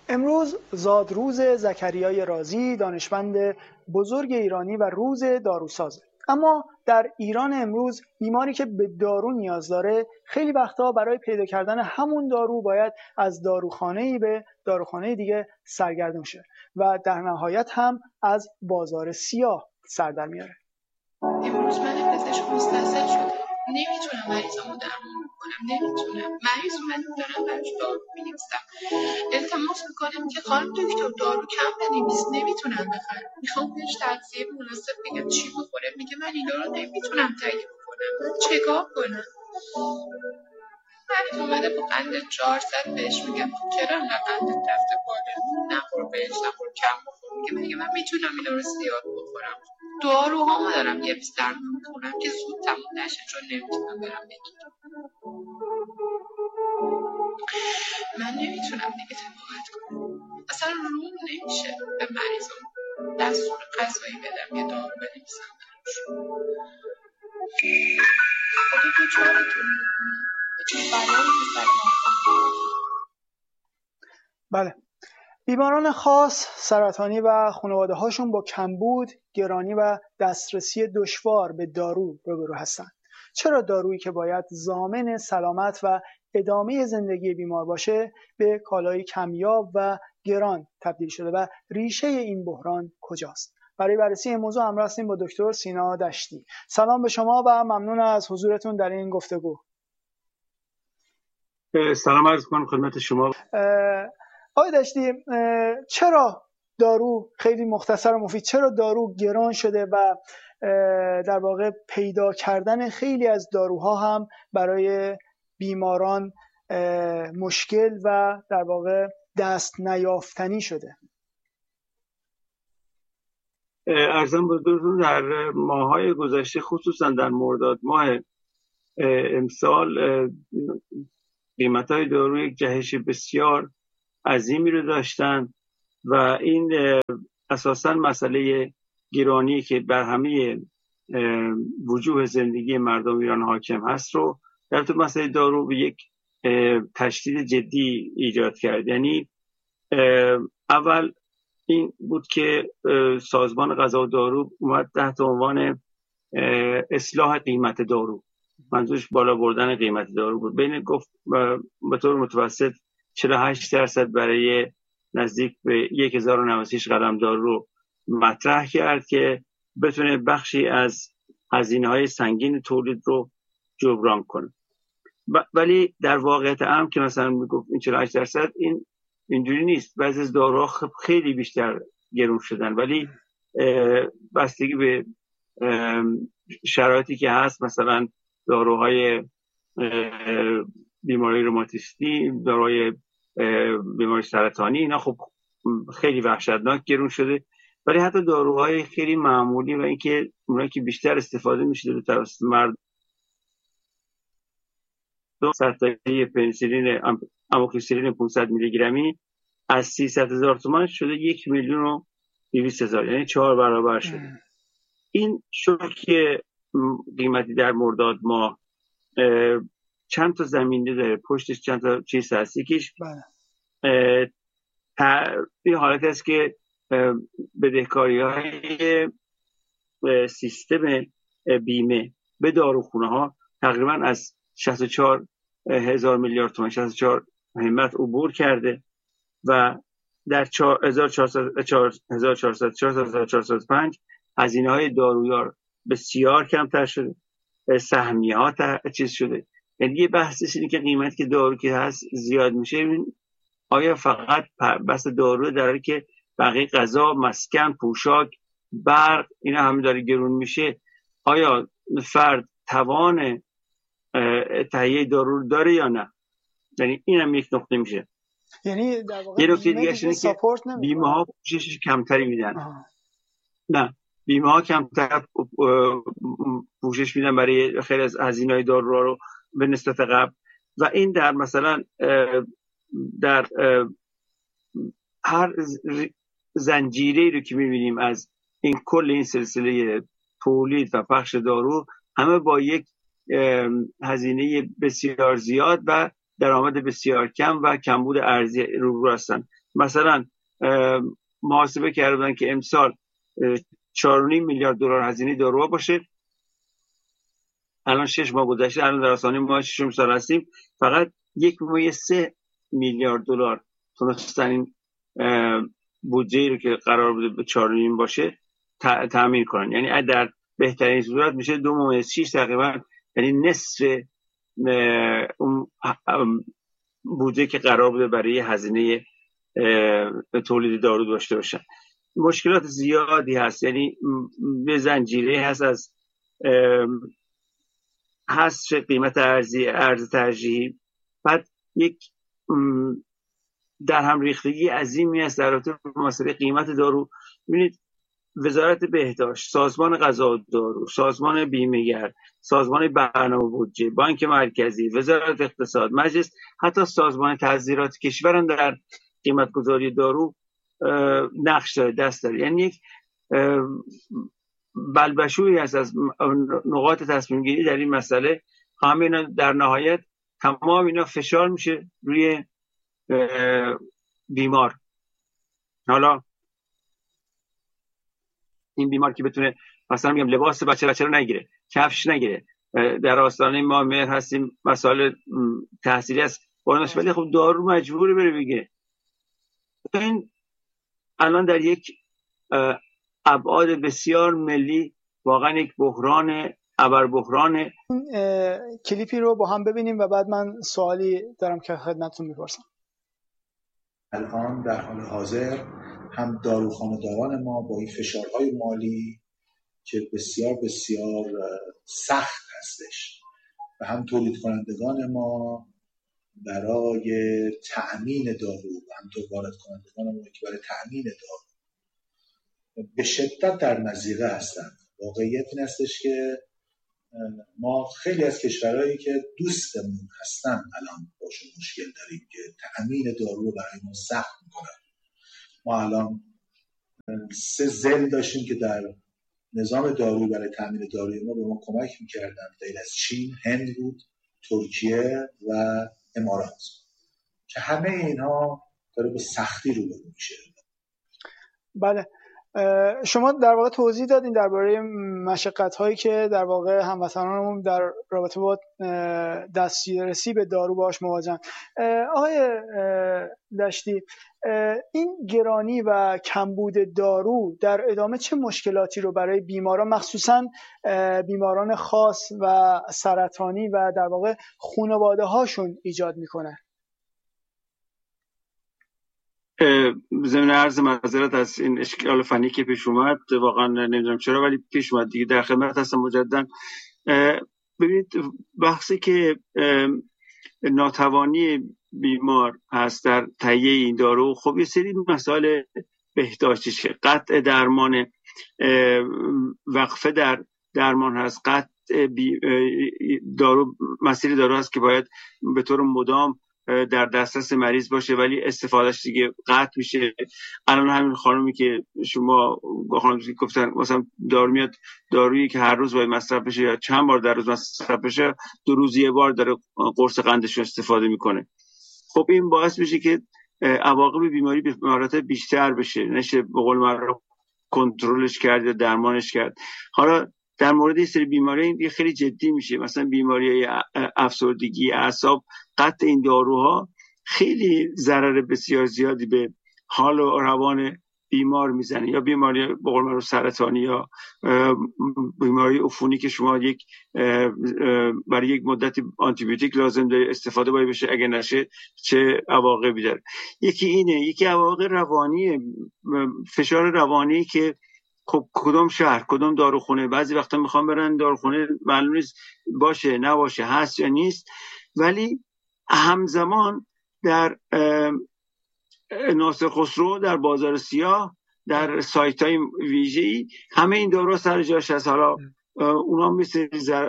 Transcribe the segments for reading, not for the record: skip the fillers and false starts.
امروز زادروز زکریای رازی، دانشمند بزرگ ایرانی و روز داروسازه. اما در ایران امروز بیماری که به دارو نیاز داره خیلی وقتا برای پیدا کردن همون دارو باید از داروخانه‌ای به داروخانه دیگه سرگردون شه و در نهایت هم از بازار سیاه سر در میاره. امروز من پزشک مستحصل شدم، نمیتونم مریضامو درمان کنم، نمیتونم. مریض اومده دارم براش دارو می‌نویسم، التماس میکنم که خانم دکتر دارو کم بنویس، نمیتونم بخرم. میخوام بهش تغذیه مناسب بگم چی بخوره، میگه من اینا رو نمیتونم تهیه کنم، من چیکار کنم؟ مریض اومده با قند 400 بهش میگم چرا انقدر قندت رفته بالا، نخور بهش، نخور، کم بخور. میگه من میتونم اینا رو زیاد بخورم. داروهامو دارم حفظ درمان میکنم که زود تموم نشه، چون نمیتونم برم بگیرم. من نمیتونم دیگه تبابت کنم، اصلا روم نمیشه به مریضم دستور غذایی بدم یه دارو بنویسم براش. خدا دوچارتون میکنه به چه بلایی که سر ما. بله، بیماران خاص سرطانی و خانواده هاشون با کمبود، گرانی و دسترسی دشوار به دارو روبرو هستند. چرا دارویی که باید ضامن سلامت و ادامه زندگی بیمار باشه به کالای کمیاب و گران تبدیل شده و ریشه این بحران کجاست؟ برای بررسی این موضوع همراه هستیم با دکتر سینا دشتی. سلام به شما و ممنون از حضورتون در این گفتگو. سلام عرض کنم خدمت شما. آقای دشتی، چرا دارو خیلی مختصر و مفید، چرا دارو گران شده و در واقع پیدا کردن خیلی از داروها هم برای بیماران مشکل و در واقع دست نیافتنی شده؟ عرضم بزرگتون در ماهای گذشته خصوصا در مرداد ماه امسال قیمت‌های دارو یک جهش بسیار عظیمی رو داشتن و این اساساً مسئله گرانی که بر همه وجوه زندگی مردم ایران حاکم هست رو در تو مسئله دارو به یک تشدید جدی ایجاد کرد. یعنی اول این بود که سازمان غذا و دارو اومد تحت عنوان اصلاح قیمت دارو، منظورش بالا بردن قیمت دارو بود. بین گفت به طور متوسط 48% برای نزدیک به 1096 قلم دارو رو مطرح کرد که بتونه بخشی از هزینه‌های سنگین تولید رو جبران کنه. ولی در واقعیت امر که مثلا میگفت این 48% این اینجوری نیست. بعضی از داروها خیلی بیشتر گرون شدن، ولی بستگی به شرایطی که هست، مثلا داروهای بیماری روماتیستی، داروهای بیماری سرطانی، اینا خب خیلی وحشتناک گرون شده. ولی حتی داروهای خیلی معمولی و اینکه اونایی که بیشتر استفاده میشه به توسط مردم، سطحی پنیسیلین آموکسیسیلین 500 میلی گرمی از 300,000 تومان شده 1,200,000، یعنی 4 برابر شده. این شوک قیمتی در مرداد ماه چند تا زمینه داره، پشتش چند تا چیز هست. یکیش این حالت است که بدهکاری‌های سیستم بیمه به داروخونه ها تقریبا از 64,000 میلیارد تومان، 64 همت عبور کرده و در 1405 هزینه های دارویار بسیار کمتر شده، سهمیه ها چیز شده. یعنی یه بحثش اینه که قیمتی که دارو که هست زیاد میشه، آیا فقط بس دارو در حالی که بقیه غذا، مسکن، پوشاک، برق اینا همه داره گرون میشه، آیا فرد توان تهیه دارو داره یا نه؟ یعنی این هم یک نقطه میشه. یعنی در واقع یه نکته دیگه اینه که بیمه ها پوشش کمتری میدن. نه، بیمه ها کمتر پوشش میدن برای خیلی از هزینه‌های دارو رو به نسبت قبل، و این در مثلا در هر زنجیره رو که میبینیم از این کل این سلسله تولید و پخش دارو، همه با یک هزینه بسیار زیاد و درآمد بسیار کم و کمبود ارزی روبرو هستن. مثلا محاسبه کردن که امسال 4.5 میلیارد دلار هزینه داروها باشه. الان 6 ماه گذشته، الان در آستانه ماه 6 سال هستیم، فقط 1.3 میلیارد دلار تونستن این بودجه رو که قرار بوده به 4.5 باشه تأمین کنن. یعنی در بهترین صورت میشه 2.6 تقریبا، یعنی نصف اون بودجه که قرار بوده برای هزینه تولید دارو داشته باشن. مشکلات زیادی هست، یعنی به زنجیره هست از حذف قیمت ارز ترجیحی، بعد یک در هم ریختگی عظیمی است در رابطه با مسئله قیمت دارو. ببینید وزارت بهداشت، سازمان غذا و دارو، سازمان بیمه‌گر، سازمان برنامه بودجه، بانک مرکزی، وزارت اقتصاد، مجلس، حتی سازمان تحضیرات کشور هم در قیمت گذاری دارو نقش داره، دست داره. یعنی یک بلبشویی هست از نقاط تصمیم گیری در این مسئله. همه اینا در نهایت تمام اینا فشار میشه روی بیمار. حالا این بیمار که بتونه مثلا میگم لباس بچه رو نگیره، کفش نگیره، در آستانه ما مهر هستیم، مسائل تحصیلی است بانش، ولی خب دارو مجبوری بره بگیره. این الان در یک ابعاد بسیار ملی واقعا یک بحران، ابر بحران. کلیپی رو با هم ببینیم و بعد من سوالی دارم که خدمتتون میپرسم. الان در حال حاضر هم داروخانه‌داران ما با این فشارهای مالی که بسیار بسیار سخت هستش و هم تولید کنندگان ما برای تأمین دارو و هم وارد کنندگان ما که برای تأمین دارو به شدت در مضیقه هستند. واقعیت این هستش که ما خیلی از کشورهایی که دوستمون هستن الان باشون مشکل داریم که تأمین دارو رو برای ما سخت میکنن. ما الان 3 ضلع داشتیم که در نظام دارویی برای تأمین داروی ما به ما کمک میکردن، غیر از چین، هند بود، ترکیه و امارات، که همه اینها داره به سختی روبرو میشه. بله، شما در واقع توضیح دادین درباره مشقت‌هایی که در واقع هموطنانمون در رابطه با دسترسی به دارو باهاش مواجهن. آقای دشتی، این گرانی و کمبود دارو در ادامه چه مشکلاتی رو برای بیماران، مخصوصاً بیماران خاص و سرطانی و در واقع خانواده هاشون ایجاد میکنه؟ ضمن عرض معذرت از این اشکال فنی که پیش اومد، واقعا نمیدونم چرا ولی پیش اومد دیگه، در خدمت هستم مجددا. ببینید بحثی که ناتوانی بیمار هست در تهیه این دارو، خب یه سری مسائل بهداشتیش، قطع درمان، وقفه در درمان هست، قطع دارو، مسیر دارو هست که باید به طور مدام در دسترس مریض باشه ولی استفادهش دیگه قطع میشه. الان همین خانومی که شما گفتن مثلا دارو میاد، دارویی که هر روز باید مصرف بشه یا چند بار در روز مصرف بشه، 2 روز یه بار داره قرص قندش رو استفاده میکنه. خب این باعث میشه که عواقب بیماری به مراتب بیشتر بشه، نشه به قول معروف کنترلش کرد یا درمانش کرد. حالا در مورد این سری بیماری این خیلی جدی میشه، مثلا بیماری افسردگی، اعصاب، قطع این داروها خیلی ضرر بسیار زیادی به حال و روان بیمار میزنه، یا بیماری به قول معروف سرطانی یا بیماری عفونی که شما یک برای یک مدتی آنتی بیوتیک لازم داره استفاده باید بشه، اگه نشه چه عواقبی داره. یکی اینه، یکی عواقب روانی، فشار روانی که خب کدوم شهر کدوم داروخونه، بعضی وقتا میخوام برن داروخونه معلوم نیست باشه نباشه، هست یا نیست، ولی همزمان در ناصر خسرو، در بازار سیاه، در سایت های ویژه‌ای همه این دارو سر جاش هست. حالا اونا مثل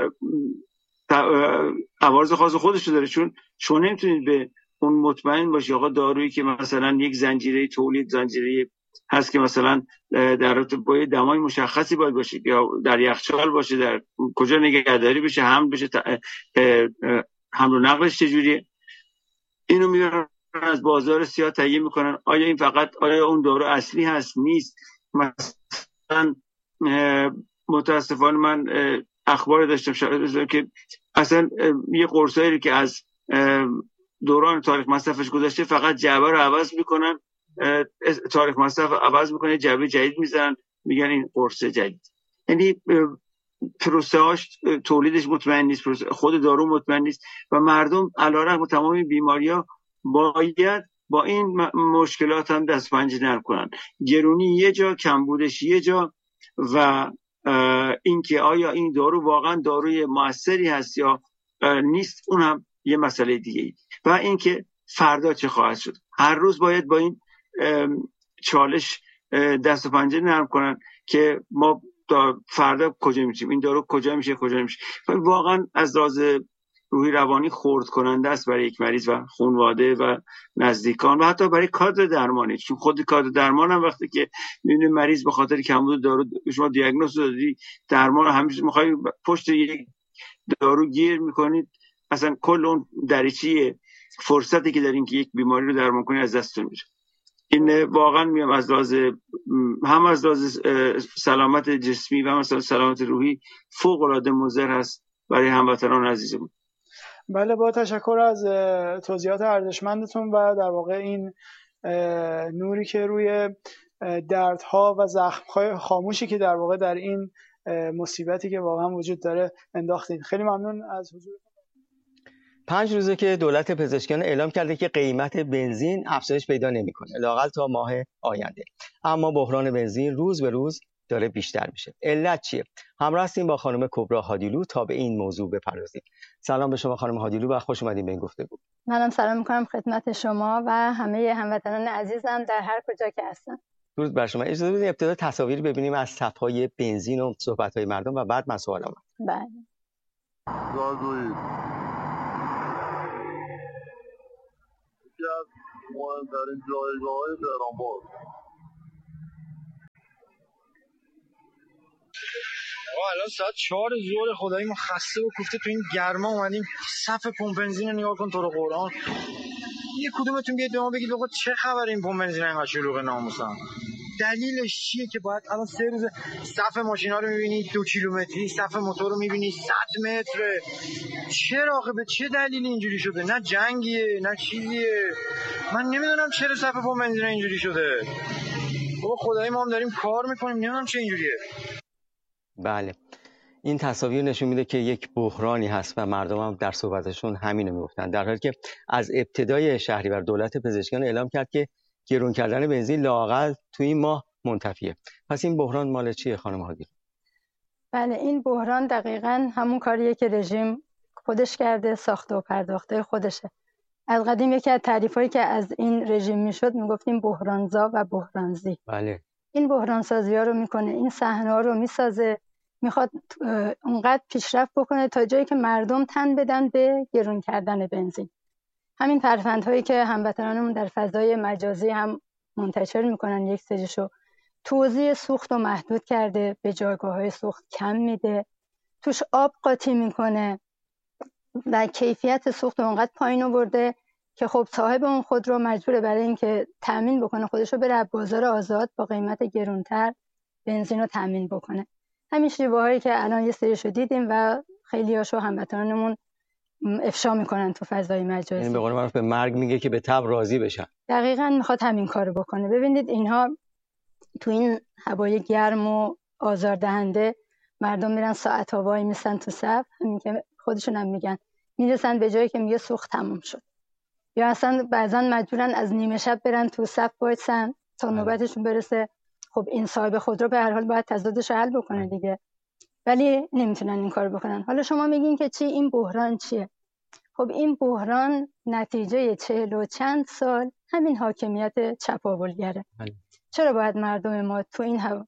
عوارض خاص خودشو داره، چون شما نمیتونید به اون مطمئن باشی آقا دارویی که مثلا یک زنجیره تولید، زنجیره هست که مثلا در رابطه با دمای مشخصی باید باشه، یا در یخچال باشه، در کجا نگهداری بشه، حمل بشه، حمل و نقلش چجوریه، اینو میبرن از بازار سیاه تهیه میکنن. آیا اون دارو اصلی هست نیست؟ مثلا متاسفانه من اخبار داشتم که اصلا یه قرصایی که از دوران تاریخ مصرفش گذشته فقط جعبه رو عوض میکنن، تاریخ مصرف عوض میکنه، جعبه جدید میزنن، میگن این قرص جدید. یعنی پروسه هاش تولیدش مطمئن نیست، خود دارو مطمئن نیست و مردم علیرغم تمام بیماری‌ها باید با این مشکلات هم دست پنجه نرم کنن. گرونی یه جا، کمبودش یه جا و اینکه آیا این دارو واقعا داروی موثری هست یا نیست اون هم یه مسئله دیگه ای. و اینکه فردا چه خواهد شد. هر روز باید با این چالش دست و پنجه نرم کنن که ما فردا کجا میشیم، این دارو کجا میشه. واقعا از لحاظ روحی روانی خرد کننده است برای یک مریض و خانواده و نزدیکان و حتی برای کادر درمانی، چون خود کادر درمان هم وقتی که میبینه مریض به خاطر کمبود دارو شما دیاگنوز دادی، درمان همیشه میخوای پشت یک دارو گیر میکنید، اصلا کل اون دریچه فرصتی که دارین که یک بیماری رو درمان کنید از دستتون میره. این واقعا میام از لحاظ سلامت جسمی و هم از لحاظ سلامت روحی فوق العاده مضر هست برای هموطنان عزیزمون. بله، با تشکر از توضیحات ارزشمندتون و در واقع این نوری که روی دردها و زخم‌های خاموشی که در واقع در این مصیبتی که واقعا وجود داره انداختید. خیلی ممنون از حضورتون. 5 روزه که دولت پزشکیان اعلام کرده که قیمت بنزین افزایش پیدا نمی‌کنه لااقل تا ماه آینده، اما بحران بنزین روز به روز داره بیشتر میشه. علت چیه؟ همراه هستیم با خانم کبرا هادیلو تا به این موضوع بپردازیم. سلام به شما خانم هادیلو و خوش اومدین به این گفتگو. منم سلام می‌کنم خدمت شما و همه هموطنان عزیزم در هر کجا که هستن. درود بر شما. اجازه بدید ابتدا تصاویر ببینیم از صف‌های بنزین و صحبت‌های مردم و بعد من سوالام. بله. از مهمترین جایگاه‌های تهران باز. الان ساعت 4 ظهر، خدایی ما خسته و کوفته تو این گرما اومدیم صف پمپ بنزین رو نگاه کن تو رو قرآن. یه کدومتون بیاید به ما بگید آقا چه خبر این پمپ بنزین اینقدر شلوغه ناموسن؟ دلیلش چیه که باید الان 3 روز صف ماشینا رو می‌بینید 2 کیلومتری، صف موتور رو می‌بینید 100 متره؟ چرا به چه دلیل اینجوری شده؟ نه جنگیه نه چیزیه، من نمیدونم چرا صف پمپ بنزین اینجوری شده. بابا خدایی ما هم داریم کار میکنیم، نمیدونم چه اینجوریه. بله، این تصاویر نشون میده که یک بحرانی هست و مردم هم در صحبتشون همینو میگفتن، در حالی که از ابتدای شهریور دولت پزشکیان اعلام کرد که گرون کردن بنزین لااقل تو این ماه منتفیه. پس این بحران مال چیه خانم هادی؟ بله، این بحران دقیقاً همون کاریه که رژیم خودش کرده، ساخته و پرداخته خودشه. از قدیم یکی از تعریفایی که از این رژیم میشد میگفتیم بحرانزا و بحرانزی. بله. این بحرانسازی‌ها رو میکنه، این صحنه‌ها رو میسازه، میخواد اونقدر پیشرفت بکنه تا جایی که مردم تن بدن به گرون کردن بنزین. همین ترفندهایی که هموطنانمون در فضای مجازی هم منتشر میکنن، یک سریشو توزیع سوخت رو محدود کرده، به جایگاه‌های سوخت کم میده، توش آب قاطی میکنه و کیفیت سوخت رو اونقدر پایین آورده که خب صاحب اون خودرو مجبوره برای اینکه تامین بکنه خودش رو بره بازار آزاد با قیمت گرانتر بنزین رو تامین بکنه. همین شیوه‌هایی که الان یه سریشو دیدیم و خیلیاشو هموطنانمون افشا میکنن تو فضای مجازی. یعنی به قول معروف به مرگ میگه که به تب راضی بشن. دقیقاً میخواد همین کارو بکنه. ببینید اینها تو این هوای گرم و آزاردهنده مردم میرن ساعت‌ها وای میسن تو صف، همین که خودشون هم میگن میرسن به جایی که میگه سوخت تموم شد، یا اصلا بعضا مجبورن از نیمه شب برن تو صف وایسن تا نوبتشون برسه. خب این صاحب خودرو به هر حال باید تضادش حل بکنه دیگه، ولی نمیتونن این کارو بکنن. حالا شما میگین که چی، این بحران چیه؟ خب این بحران نتیجه 40 و چند سال همین حاکمیت چپاولگره. چرا باید مردم ما تو این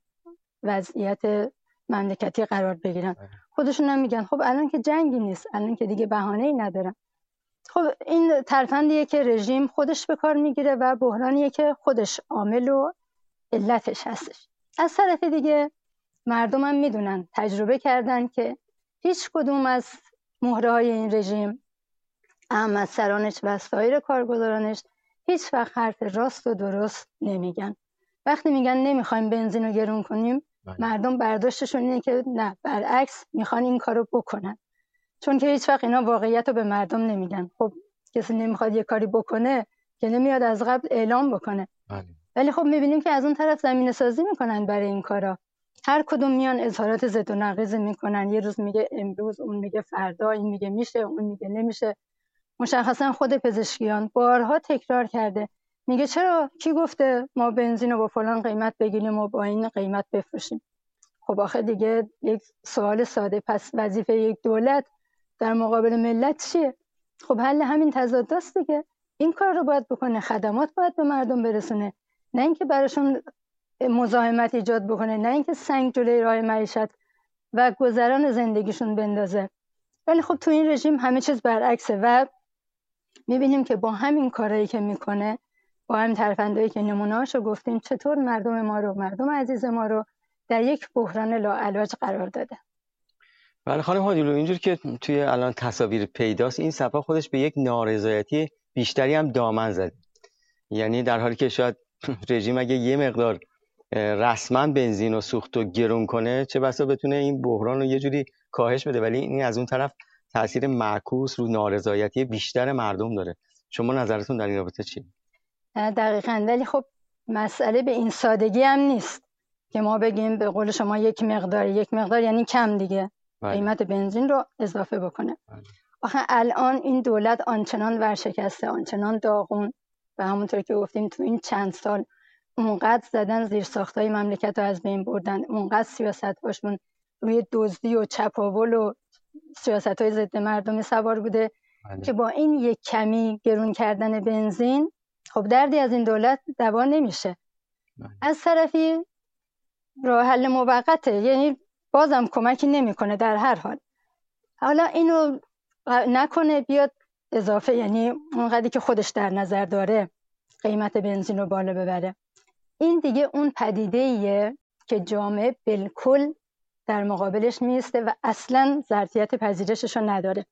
وضعیت مملکتی قرار بگیرن؟ خودشون هم میگن خب الان که جنگی نیست، الان که دیگه بهانه‌ای ندارن. خب این ترفندیه که رژیم خودش به کار میگیره و بحرانیه که خودش عامل و علتش هستش. از طرف دیگه مردم هم میدونن، تجربه کردن که هیچ کدوم از مهره‌های این رژیم، احمد سرانش و سایر کارگزارانش هیچ وقت حرف راست و درست نمیگن. وقتی میگن نمیخوایم بنزین رو گرون کنیم، مردم برداشتشون اینه که نه، برعکس میخوان این کارو بکنن. چون که هیچ وقت اینا واقعیت رو به مردم نمیگن. خب کسی نمیخواد یه کاری بکنه که نمیاد از قبل اعلام بکنه. ولی خب میبینیم که از اون طرف زمینه سازی میکنن برای این کارا. هر کدوم میان اظهارات ضد و نقیض میکنن. یه روز میگه امروز، اون میگه فردا، این میگه میشه، اون میگه نمیشه. مشخصا خود پزشکیان بارها تکرار کرده، میگه چرا، کی گفته ما بنزین رو با فلان قیمت بگیریم و با این قیمت بفروشیم؟ خب آخه دیگه یک سوال ساده، پس وظیفه یک دولت در مقابل ملت چیه؟ خب حل همین تضاداست دیگه. این کار رو باید بکنه، خدمات باید به مردم برسونه، نه اینکه براشون مزاحمت ایجاد بکنه، نه اینکه سنگ جلوی راه معیشت و گذران زندگیشون بندازه. ولی خب تو این رژیم همه چیز برعکسه و میبینیم که با همین کارهایی که میکنه، با همین ترفندایی که نمونه‌هاشو گفتیم، چطور مردم ما رو، مردم عزیز ما رو در یک بحران لاعلاج قرار داده. بله خانم هادیلو، اینجور که توی الان تصاویر پیداست، این صفحه خودش به یک نارضایتی بیشتری هم دامن زده. یعنی در حالی که شاید رژیم اگه یه مقدار رسما بنزین و سوخت و گرون کنه، چه بسا بتونه این بحران رو یه جوری کاهش بده، ولی این از اون طرف تاثیر معکوس رو نارضایتی بیشتر مردم داره. شما نظرتون در این رابطه چیه؟ دقیقاً. ولی خب مسئله به این سادگی هم نیست که ما بگیم به قول شما یک مقدار یعنی کم دیگه قیمت بنزین رو اضافه بکنه. آخه الان این دولت آنچنان ورشکسته، آنچنان داغون و همونطور که گفتیم تو این چند سال اونقدر زدن زیر ساختای مملکت رو از بین بردن، اونقدر سیاست‌هاشون روی دزدی و چپاول و سیاست‌های ضد مردم سوار بوده که با این یک کمی گرون کردن بنزین خب دردی از این دولت دوا نمیشه. از طرفی راه حل موقته، یعنی بازم کمکی نمیکنه در هر حال. حالا اینو نکنه بیاد اضافه، یعنی اونقدری که خودش در نظر داره قیمت بنزین رو بالا ببره. این دیگه اون پدیده‌ایه که جامعه بالکل در مقابلش میسته و اصلا ظرفیت پذیرشش رو نداره.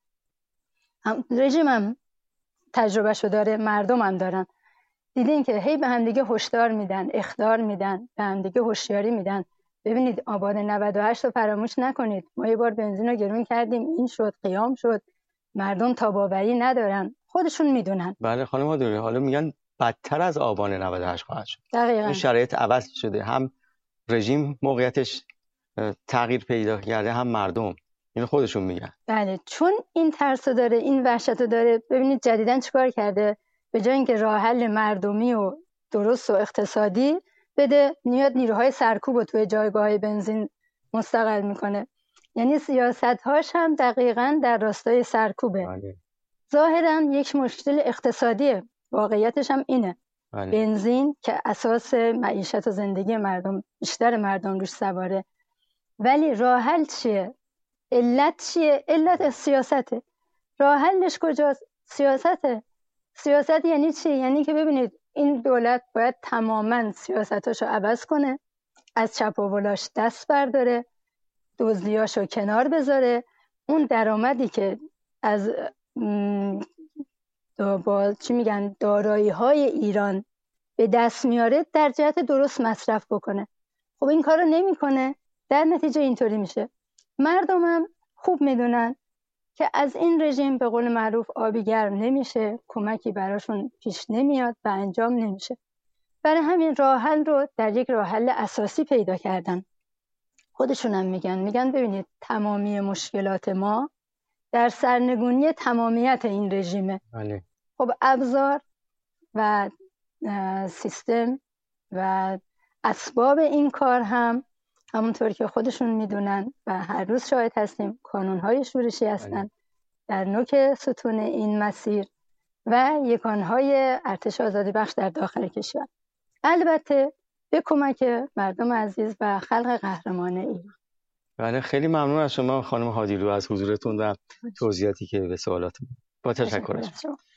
رژیم هم تجربهشو داره، مردم هم دارن. دیدین که هی به هم دیگه هشدار میدن، اخطار میدن، به هم دیگه هوشیاری میدن. ببینید آبان 98 رو فراموش نکنید. ما یه بار بنزین رو گرون کردیم، این شد، قیام شد. مردم تاباوری ندارن، خودشون میدونن. بله خانم هادیلو، حالا میگن بدتر از آبان 98 خواهد شد. دقیقاً. این شرایط عوض شده، هم رژیم موقعیتش تغییر پیدا کرده، هم مردم. اینو خودشون میگن. بله، چون این ترسو داره، این وحشتو داره. ببینید جدیداً چیکار کرده؟ به جای اینکه راه حل مردمی و درست و اقتصادی بده، میاد نیروهای سرکوب رو توی جایگاه‌های بنزین مستقر میکنه. یعنی سیاست‌هاش هم دقیقاً در راستای سرکوبه. بله. ظاهراً یک مشکل اقتصادیه، واقعیتش هم اینه. بله. بنزین که اساس معیشت و زندگی مردم، بیشتر مردم روش سواره. ولی راه حل چیه؟ علت چیه؟ علت سیاسته. راه حلش کجاست؟ سیاسته. سیاست یعنی چی؟ یعنی که ببینید این دولت باید تماماً سیاستاشو عوض کنه، از چپاولاش دست برداره، دزدیاشو کنار بذاره، اون درآمدی که از دارایی‌های ایران به دست میاره در جهت درست مصرف بکنه. خب این کارو نمیکنه، در نتیجه اینطوری میشه. مردم هم خوب میدونن که از این رژیم به قول معروف آبی گرم نمیشه، کمکی براشون پیش نمیاد و انجام نمیشه. برای همین راه حل رو در یک راه حل اساسی پیدا کردن. خودشون هم میگن ببینید تمامی مشکلات ما در سرنگونی تمامیت این رژیمه. بله. خب ابزار و سیستم و اسباب این کار هم همونطور که خودشون میدونن و هر روز شاهد هستیم، کانون‌های شورشی هستن در نوک ستون این مسیر و یگانهای ارتش آزادی بخش در داخل کشور، البته به کمک مردم عزیز و خلق قهرمان ایران. بله، خیلی ممنون از شما خانم هادیلو از حضورتون و توضیحاتی که به سوالات با تشکر.